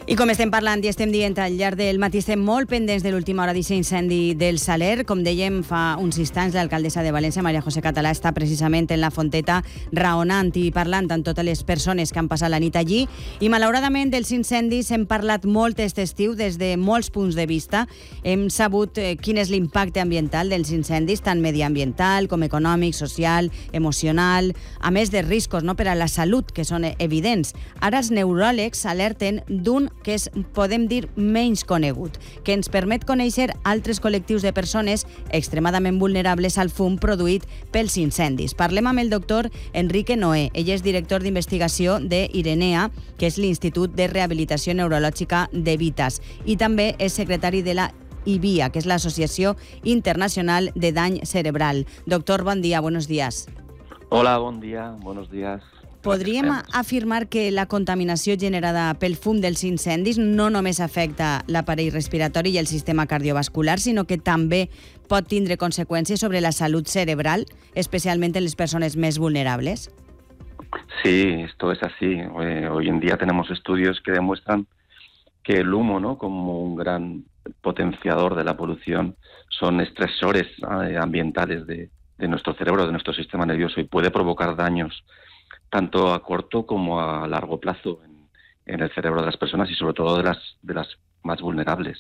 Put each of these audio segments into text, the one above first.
I com estem parlant i estem dient al llarg del matí, estem molt pendents de l'última hora d'aquest incendi del Saler. Com dèiem fa uns instants, l'alcaldessa de València, María José Català, està precisament en la Fonteta raonant i parlant amb totes les persones que han passat la nit allí. I malauradament dels incendis hem parlat molt aquest estiu des de molts punts de vista. Hem sabut quin és l'impacte ambiental dels incendis, tant mediambiental com econòmic, social, emocional, a més de riscos, no, per a la salut, que són evidents. Ara els neuròlegs alerten d'un que és, podem dir, menys conegut, que ens permet conèixer altres col·lectius de persones extremadament vulnerables al fum produït pels incendis. Parlem amb el doctor Enrique Noé. Ell és director d'investigació de IRENEA, que és l'Institut de Rehabilitació Neurològica de Vitas, i també és secretari de la IVIA, que és l'Associació Internacional de Dany Cerebral. Doctor, bon dia, buenos días. Hola, bon dia, buenos días. Podríem afirmar que la contaminació generada pel fum dels incendis no només afecta l'aparell respiratori i el sistema cardiovascular, sinó que també pot tindre conseqüències sobre la salut cerebral, especialmente en les persones més vulnerables? Sí, esto es así. Hoy en día tenemos estudios que demuestran que el humo, ¿no?, como un gran potenciador de la polución, son estresores ambientales de nuestro cerebro, de nuestro sistema nervioso, y puede provocar daños tanto a corto como a largo plazo en el cerebro de las personas y sobre todo de las más vulnerables.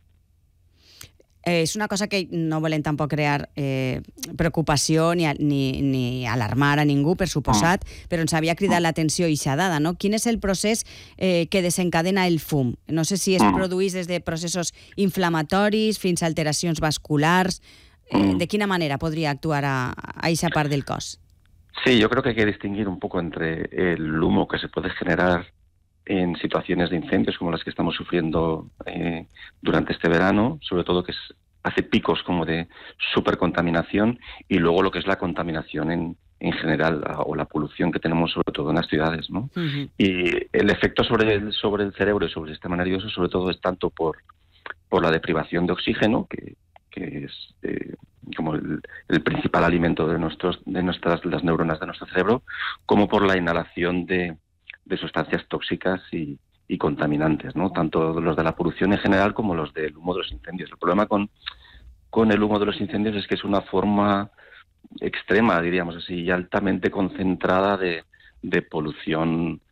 És una cosa que no volem tampoc crear preocupació ni alarmar a ningú, per suposat, però ens havia cridat l'atenció eixa dada, no? Quin és el procés que desencadena el fum? No sé si es produeix des de processos inflamatoris fins a alteracions vasculars. De quina manera podria actuar a eixa part del cos? Sí, yo creo que hay que distinguir un poco entre el humo que se puede generar en situaciones de incendios como las que estamos sufriendo durante este verano, sobre todo que hace picos como de supercontaminación, y luego lo que es la contaminación en general, o la polución que tenemos sobre todo en las ciudades, ¿no? Uh-huh. Y el efecto sobre el cerebro y sobre el sistema nervioso sobre todo es tanto por la deprivación de oxígeno, que es como el principal alimento de las neuronas de nuestro cerebro, como por la inhalación de sustancias tóxicas y contaminantes, ¿no? Tanto los de la polución en general como los del humo de los incendios. El problema con el humo de los incendios es que es una forma extrema, diríamos así, y altamente concentrada de polución